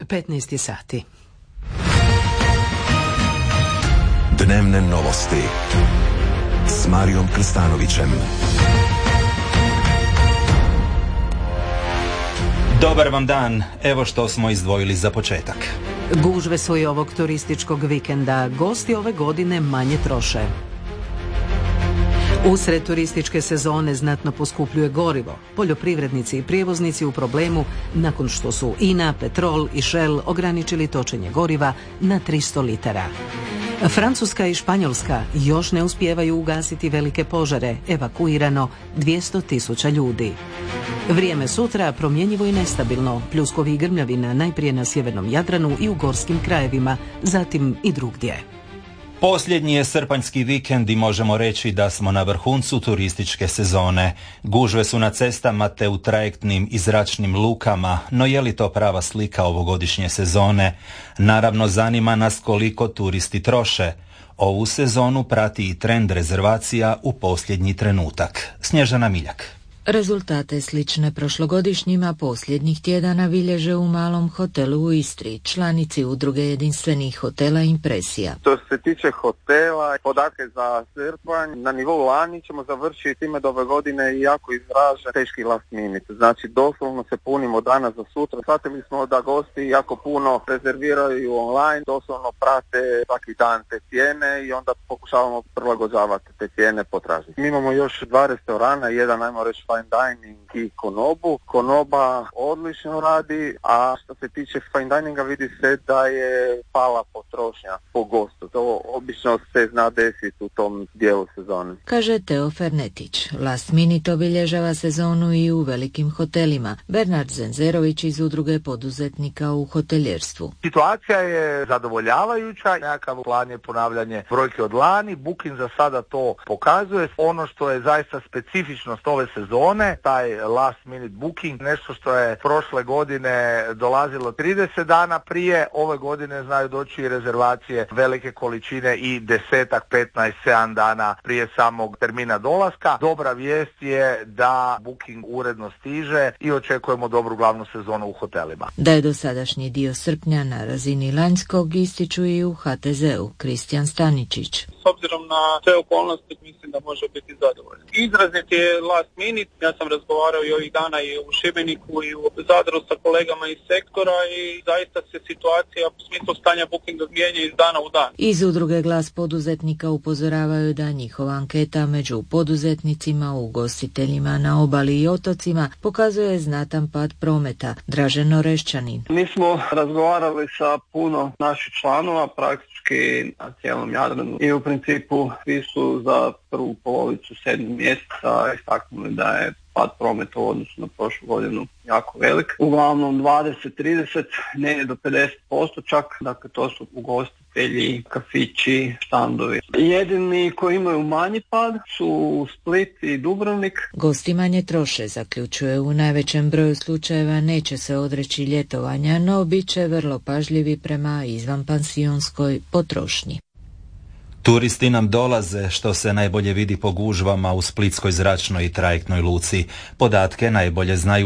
15 sati. Dnevne novosti s Marijom Krstanovićem. Dobar vam dan, evo što smo izdvojili za početak. Gužve su i ovog turističkog vikenda. Gosti ove godine manje troše. Usred turističke sezone znatno poskupljuje gorivo. Poljoprivrednici i prijevoznici u problemu nakon što su INA, Petrol i Shell ograničili točenje goriva na 300 litara. Francuska i Španjolska još ne uspijevaju ugasiti velike požare, evakuirano 200.000 ljudi. Vrijeme sutra promjenjivo i nestabilno, pljuskovi i grmljavina najprije na sjevernom Jadranu i u gorskim krajevima, zatim i drugdje. Posljednji je srpanjski vikend i možemo reći da smo na vrhuncu turističke sezone. Gužve su na cestama te u trajektnim i zračnim lukama, no je li to prava slika ovogodišnje sezone? Naravno, zanima nas koliko turisti troše. Ovu sezonu prati i trend rezervacija u posljednji trenutak. Snježana Miljak. Rezultate slične prošlogodišnjima posljednjih tjedana bilježe u malom hotelu u Istri, članici udruge jedinstvenih hotela Impresija. Što se tiče hotela, podatke za srpanj, na nivou lani ćemo završiti time da ove godine jako izražen teški last minute. Znači doslovno se punimo danas za sutra. Shvatili smo da gosti jako puno rezerviraju online, doslovno prate svaki dan te cijene i onda pokušavamo prilagođavati te cijene potražnje. Mi imamo još 2 restorana, jedan ajmo reći fine dining i Konobu. Konoba odlično radi, a što se tiče fine dininga vidi se da je pala potrošnja po gostu. To obično se zna desiti u tom dijelu sezone. Kaže Teo Fernetić. Last minute obilježava sezonu i u velikim hotelima. Bernard Zenzerović iz udruge poduzetnika u hoteljerstvu. Situacija je zadovoljavajuća, nekakav plan je ponavljanje brojke od lani, Booking za sada to pokazuje. Ono što je zaista specifičnost ove sezone, taj last minute booking, nešto što je prošle godine dolazilo 30 dana prije, ove godine znaju doći i rezervacije velike količine i 10-15-7 dana prije samog termina dolaska. Dobra vijest je da booking uredno stiže i očekujemo dobru glavnu sezonu u hotelima. Da je dosadašnji dio srpnja na razini lanjskog, ističu i u HTZ-u. Kristijan Staničić. S obzirom na sve okolnosti mislim da može biti zadovoljan. Izrazit je last minute, ja sam razgovarao i ovih dana i u Šibeniku i u Zadru sa kolegama iz sektora i zaista se situacija u smislu stanja bookinga mijenja iz dana u dan. Iz udruge Glas poduzetnika upozoravaju da njihova anketa među poduzetnicima, ugostiteljima na obali i otocima pokazuje znatan pad prometa. Dražen Orešćanin. Mi smo razgovarali sa puno naših članova, praktički na cijelom Jadranu i u principu svi su za prvu polovicu 7. mjeseca istaknuli da je pad prometa u odnosu na prošlu godinu jako velik. Uglavnom 20-30, ne do 50% čak, dakle to su ugostitelji, kafići, štandovi. Jedini koji imaju manji pad su Split i Dubrovnik. Gosti manje troše, zaključuje, u najvećem broju slučajeva neće se odreći ljetovanja, no bit će vrlo pažljivi prema izvanpansionskoj potrošnji. Turisti nam dolaze, što se najbolje vidi po gužvama u splitskoj zračnoj i trajektnoj luci. Podatke najbolje znaju